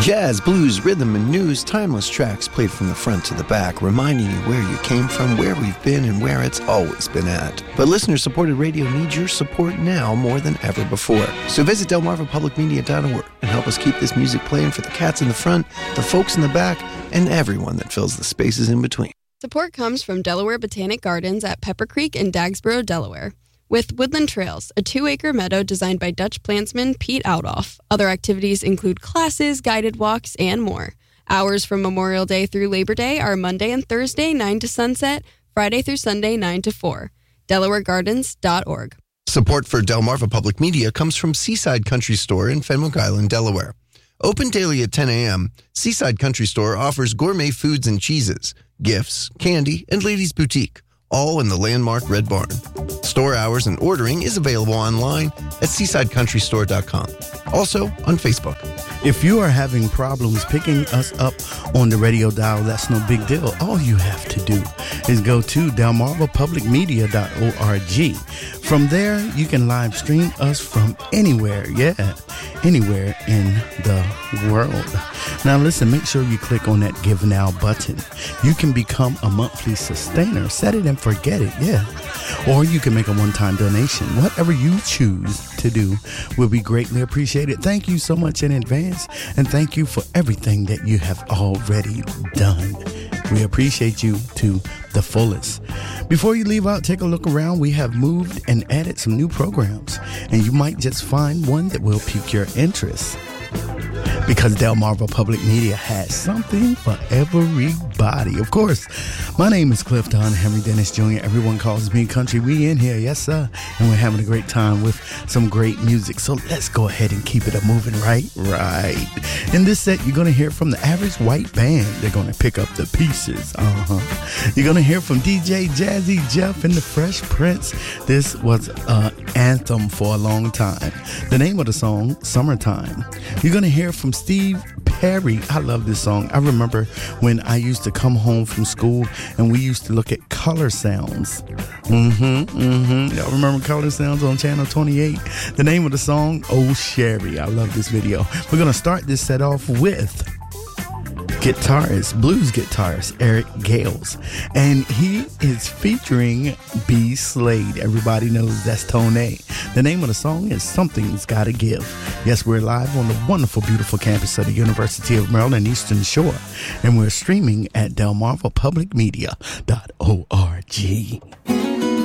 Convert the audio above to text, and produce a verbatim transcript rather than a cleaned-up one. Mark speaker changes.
Speaker 1: Jazz, blues, rhythm, and news, timeless tracks played from the front to the back, reminding you where you came from, where we've been, and where it's always been at. But listener-supported radio needs your support now more than ever before. So visit delmarva public media dot org and help us keep this music playing for the cats in the front, the folks in the back, and everyone that fills the spaces in between.
Speaker 2: Support comes from Delaware Botanic Gardens at Pepper Creek in Dagsboro, Delaware. With Woodland Trails, a two-acre meadow designed by Dutch plantsman Pete Outoff. Other activities include classes, guided walks, and more. Hours from Memorial Day through Labor Day are Monday and Thursday, nine to sunset, Friday through Sunday, nine to four. delaware gardens dot org.
Speaker 1: Support for Delmarva Public Media comes from Seaside Country Store in Fenwick Island, Delaware. Open daily at ten a.m., Seaside Country Store offers gourmet foods and cheeses, gifts, candy, and ladies' boutique, all in the landmark Red Barn. Store hours and ordering is available online at seaside country store dot com. Also on Facebook.
Speaker 3: If you are having problems picking us up on the radio dial, that's no big deal. All you have to do is go to delmarva public media dot org. From there, you can live stream us from anywhere, yeah, anywhere in the world. Now listen, make sure you click on that Give Now button. You can become a monthly sustainer. Set it and forget it, yeah. Or you can make a one-time donation. Whatever you choose to do will be greatly appreciated. Thank you so much in advance, and thank you for everything that you have already done. We appreciate you to the fullest. Before you leave out, take a look around. We have moved and added some new programs, and you might just find one that will pique your interest. Because Delmarva Public Media has something for everybody. Of course, my name is Clifton Henry Dennis Junior Everyone calls me Country. We in here, yes sir, and we're having a great time with some great music. So let's go ahead and keep it a moving, right? Right. In this set, you're going to hear from the Average White Band. They're going to pick up the pieces. Uh-huh. You're going to hear from D J Jazzy Jeff and the Fresh Prince. This was an anthem for a long time. The name of the song, Summertime. You're going to hear from Steve Perry. I love this song. I remember when I used to come home from school and we used to look at Color Sounds. Mm-hmm, mm-hmm. Y'all remember Color Sounds on Channel twenty-eight? The name of the song, Oh Sherry. I love this video. We're going to start this set off with guitarist, blues guitarist, Eric Gales. And he is featuring B. Slade. Everybody knows that's Tone. The name of the song is Something's Gotta Give. Yes, we're live on the wonderful, beautiful campus of the University of Maryland Eastern Shore. And we're streaming at delmarva public media dot org.